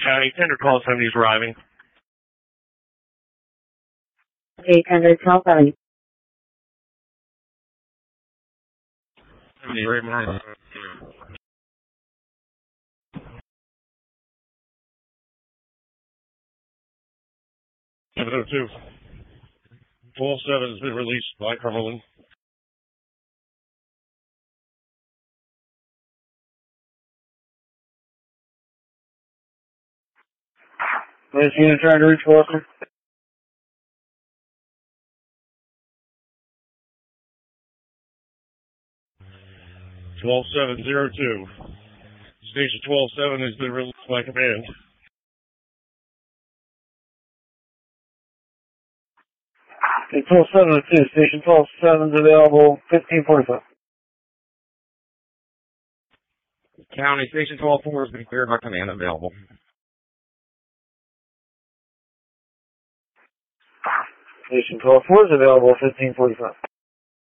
County, tender call 70 is arriving. 800 call 70. 70, very much. 702. 12-7 has been released by Cumberland. This unit trying to reach Walker. Twelve 702. Station 12-7 has been released by command. Okay, 12-702. Station 12-7 is available. 1545. County Station 12-4 has been cleared by command. Available. Station 12-4 is available. 1545.